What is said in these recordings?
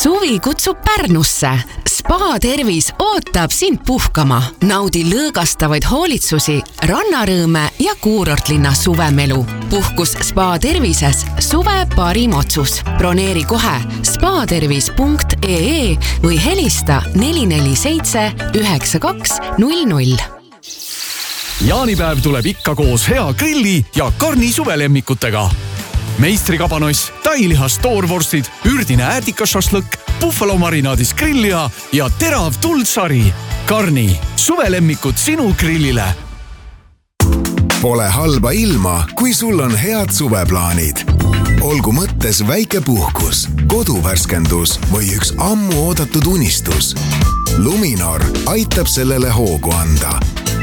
Suvi kutsub Pärnusse. Spa Tervis ootab sind puhkama. Naudi lõõgastavaid hoolitsusi, rannarõõme ja kuurortlinna suvemelu. Puhkus Spa Tervises suve parim otsus. Broneeri kohe spatervis.ee või helista 447 9200. Jaanipäev tuleb ikka koos hea grilli ja Karni suvelemmikutega. Meistrikabanoss, tailihas toorvorstid, ürdine äärtikašašlõkk, buffalo marinaadis grillliha ja terav tuldsari. Karni, suvelemmikud sinu grillile. Pole halba ilma, kui sul on head suveplaanid. Olgu mõttes väike puhkus, koduvärskendus või üks ammu oodatud unistus. Luminor aitab sellele hoogu anda.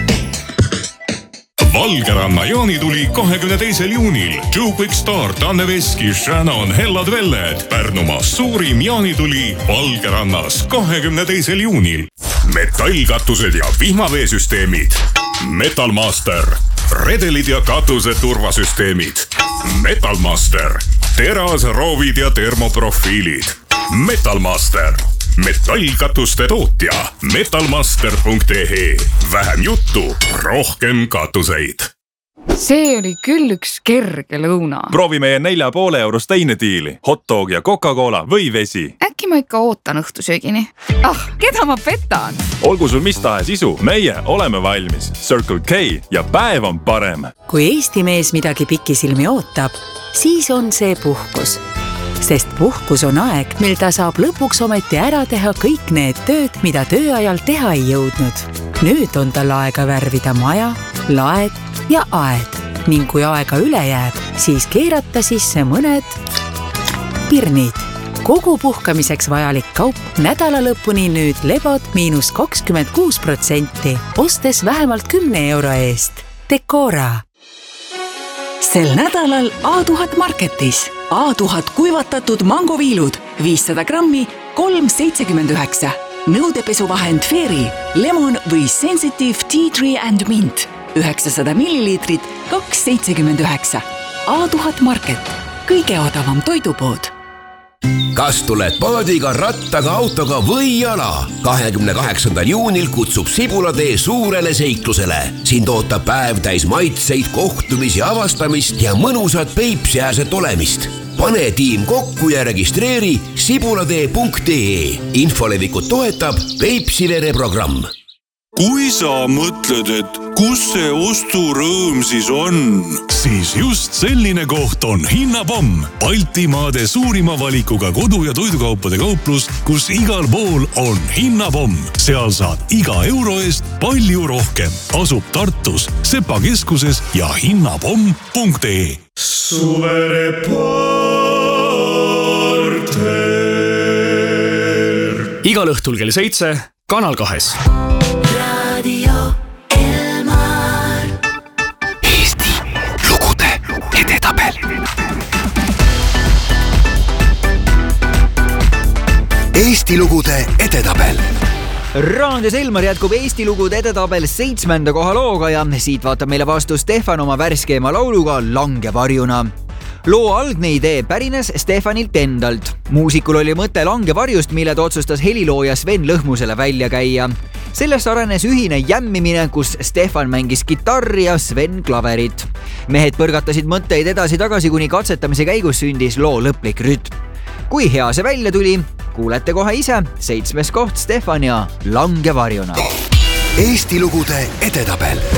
Valgeranna jaanituli 22. juunil. Joe Quick Star, Tanne Veski, Shannon, Hellad Velled. Pärnumaa suurim jaanituli Valgerannas 22. juunil. Metallkatused ja vihmaveesüsteemid. Metalmaster. Redelid ja katused turvasüsteemid. Metalmaster. Terasroovid ja termoprofiilid. Metalmaster. Metallkatuste tootja. Metalmaster.ee. Vähem juttu, rohkem katuseid. See oli küll üks kerge lõuna. Proovi meie 4,5 eurost teine diili. Hotdog ja Coca-Cola või vesi. Äkki ma ikka ootan õhtusöögini. Keda ma petan? Olgu sul mis tahes isu, meie oleme valmis. Circle K ja päev on parem. Kui Eesti mees midagi pikisilmi ootab, siis on see puhkus. Sest puhkus on aeg, mil ta saab lõpuks ometi ära teha kõik need tööd, mida tööajal teha ei jõudnud. Nüüd on tal aega värvida maja, laed ja aed. Ning kui aega üle jääb, siis keerata sisse mõned pirnid. Kogu puhkamiseks vajalik kaup nädala lõpuni nüüd lebod -26%, ostes vähemalt 10 euro eest. Decora. Sel nädalal A1000 Marketis. A1000 kuivatatud mangoviilud 500 grammi 3,79. Nõudepesuvahend Fairy, lemon või sensitive tea tree and mint 900 milliliitrit 2,79. A1000 Market. Kõige odavam toidupood. Kas tuled paadiga, rattaga, autoga või jala? 28. juunil kutsub Sibulatee suurele seiklusele. Sind ootab päev täis maitseid, kohtumisi, avastamist ja mõnusat Peipsiääset olemist. Pane tiim kokku ja registreeri sibulatee.ee. Infolevikut toetab Peipsivere programm. Kui sa mõtled, et kus see osturõõm siis on? Siis just selline koht on Hinnapomm. Baltimaade suurima valikuga kodu- ja toidukaupade kauplus, kus igal pool on Hinnapomm. Seal saad iga euro eest palju rohkem. Asub Tartus, Sepa keskuses ja hinnapomm.ee. Suvereporter. Igal õhtul kell 7, Kanal 2. Eesti lugude edetabel. Raadios Elmar jätkub Eesti lugude edetabel 7. koha looga ja siit vaatab meile vastu Stefan oma värskeema lauluga Langevarjuna. Loo algne idee pärines Stefanilt endalt. Muusikul oli mõte langevarjust, mille ta otsustas helilooja Sven Lõhmusele välja käia. Sellest arenes ühine jämmimine, kus Stefan mängis kitarri ja Sven klaverit. Mehed põrgatasid mõtteid edasi-tagasi, kuni katsetamise käigus sündis loo lõplik rütm. Kui hea see välja tuli, kuulete kohe ise. 7. koht Stefan ja Langevarjuna. Eesti lugude edetabel.